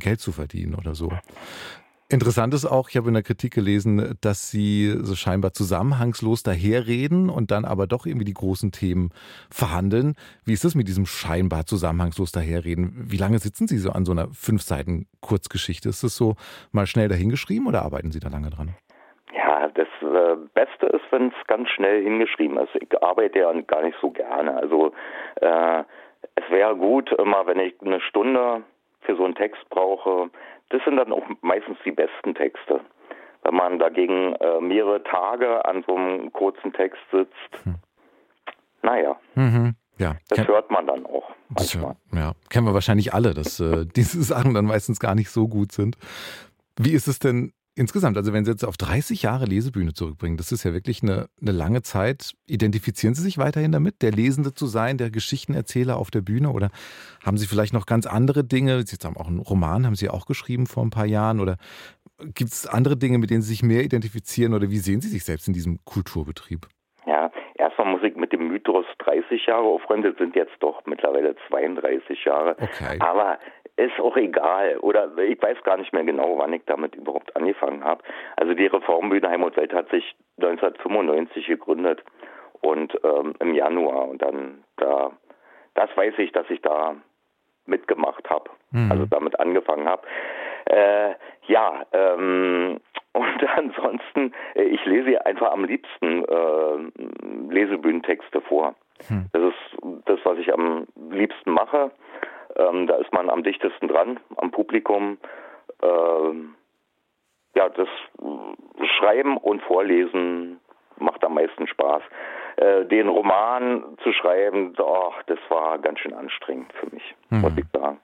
Geld zu verdienen oder so. Interessant ist auch, ich habe in der Kritik gelesen, dass Sie so scheinbar zusammenhangslos daherreden und dann aber doch irgendwie die großen Themen verhandeln. Wie ist das mit diesem scheinbar zusammenhangslos daherreden? Wie lange sitzen Sie so an so einer 5 Seiten Kurzgeschichte? Ist das so mal schnell dahingeschrieben oder arbeiten Sie da lange dran? Ja, das Beste ist, wenn es ganz schnell hingeschrieben ist. Ich arbeite ja gar nicht so gerne. Also es wäre gut, immer wenn ich eine Stunde für so einen Text brauche, das sind dann auch meistens die besten Texte. Wenn man dagegen mehrere Tage an so einem kurzen Text sitzt, naja, ja, das hört man dann auch manchmal. Ja, kennen wir wahrscheinlich alle, dass diese Sachen dann meistens gar nicht so gut sind. Wie ist es denn insgesamt? Also wenn Sie jetzt auf 30 Jahre Lesebühne zurückbringen, das ist ja wirklich eine lange Zeit. Identifizieren Sie sich weiterhin damit, der Lesende zu sein, der Geschichtenerzähler auf der Bühne? Oder haben Sie vielleicht noch ganz andere Dinge? Sie haben auch einen Roman, haben Sie auch geschrieben vor ein paar Jahren. Oder gibt es andere Dinge, mit denen Sie sich mehr identifizieren? Oder wie sehen Sie sich selbst in diesem Kulturbetrieb? Ja, erstmal muss ich mit dem Mythos 30 Jahre aufräumen. Das sind jetzt doch mittlerweile 32 Jahre. Okay. Aber ist auch egal. Oder ich weiß gar nicht mehr genau, wann ich damit überhaupt angefangen habe. Also die Reformbühne Heim und Welt hat sich 1995 gegründet und im Januar. Und dann, das weiß ich, dass ich da mitgemacht habe. Also damit angefangen habe. Und ansonsten, ich lese einfach am liebsten Lesebühnentexte vor. Das ist das, was ich am liebsten mache. Da ist man am dichtesten dran, am Publikum. Das Schreiben und Vorlesen macht am meisten Spaß. Den Roman zu schreiben, das war ganz schön anstrengend für mich, muss ich sagen.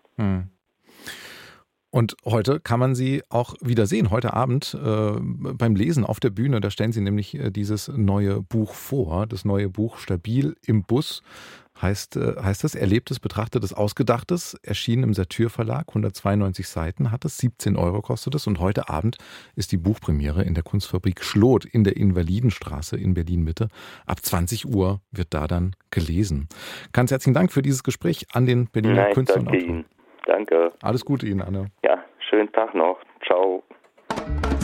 Und heute kann man Sie auch wieder sehen, heute Abend beim Lesen auf der Bühne. Da stellen Sie nämlich dieses neue Buch vor, das neue Buch Stabil im Bus. Heißt es, Erlebtes, Betrachtetes, Ausgedachtes, erschienen im Satyr Verlag, 192 Seiten hat es, 17 € kostet es und heute Abend ist die Buchpremiere in der Kunstfabrik Schlot in der Invalidenstraße in Berlin-Mitte. Ab 20 Uhr wird da dann gelesen. Ganz herzlichen Dank für dieses Gespräch an den Berliner Künstler und Autoren. Danke. Alles Gute Ihnen, Anne. Ja, schönen Tag noch. Ciao.